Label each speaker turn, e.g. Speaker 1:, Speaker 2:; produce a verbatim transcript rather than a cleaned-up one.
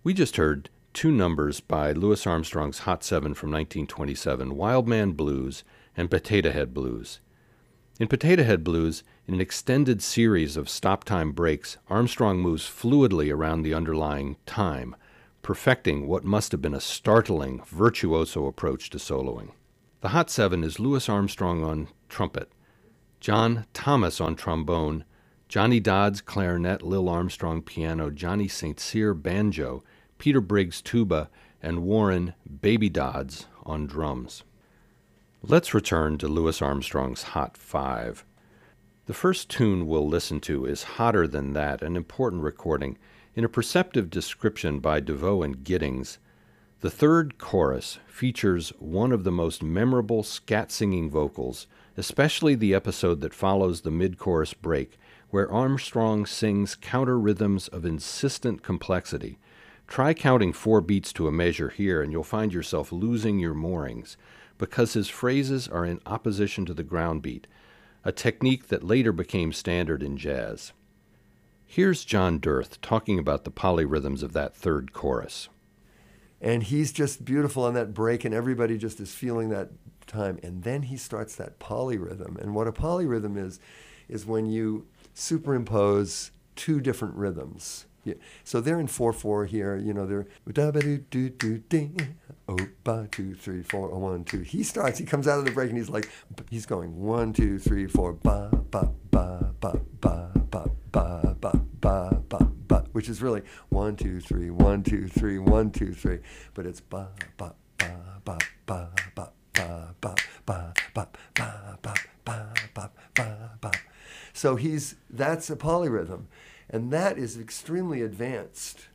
Speaker 1: We just heard two numbers by Louis Armstrong's Hot Seven from nineteen twenty-seven, Wild Man Blues and Potato Head Blues. In Potato Head Blues, in an extended series of stop-time breaks, Armstrong moves fluidly around the underlying time, perfecting what must have been a startling, virtuoso approach to soloing. The Hot Seven is Louis Armstrong on trumpet, John Thomas on trombone, Johnny Dodds clarinet, Lil Armstrong piano, Johnny Saint Cyr banjo, Peter Briggs tuba, and Warren Baby Dodds on drums. Let's return to Louis Armstrong's Hot Five. The first tune we'll listen to is Hotter Than That, an important recording. In a perceptive description by DeVoe and Giddings, the third chorus features one of the most memorable scat-singing vocals, especially the episode that follows the mid-chorus break, where Armstrong sings counter rhythms of insistent complexity. Try counting four beats to a measure here, and you'll find yourself losing your moorings, because his phrases are in opposition to the ground beat, a technique that later became standard in jazz. Here's John Dirth talking about the polyrhythms of that third chorus.
Speaker 2: And he's just beautiful on that break, and everybody just is feeling that time. And then he starts that polyrhythm. And what a polyrhythm is, is when you superimpose two different rhythms. Yeah. So they're in four four here, you know, they're da-ba-do-do-do-ding, oh, ba, two, three, four, oh, one, two. He starts, he comes out of the break and he's like, he's going one, two, three, four, ba, ba, ba, ba, ba, ba, ba, ba, ba, ba, ba, which is really one, two, three, one, two, three, one, two, three, but it's ba, ba, ba, ba, ba, ba, ba, ba, ba, ba, ba, ba, ba, ba, ba, ba. So he's, that's a polyrhythm. And that is extremely advanced